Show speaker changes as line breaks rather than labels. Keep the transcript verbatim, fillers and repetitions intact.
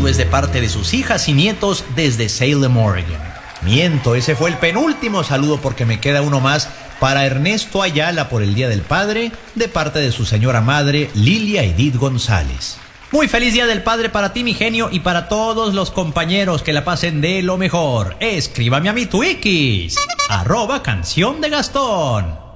saludo es de parte de sus hijas y nietos desde Salem, Oregon. Miento, ese fue el penúltimo saludo porque me queda uno más para Ernesto Ayala por el Día del Padre, de parte de su señora madre, Lilia Edith González. Muy feliz Día del Padre para ti, mi genio, y para todos los compañeros, que la pasen de lo mejor. Escríbame a mi Twikis, arroba Canción de Gastón.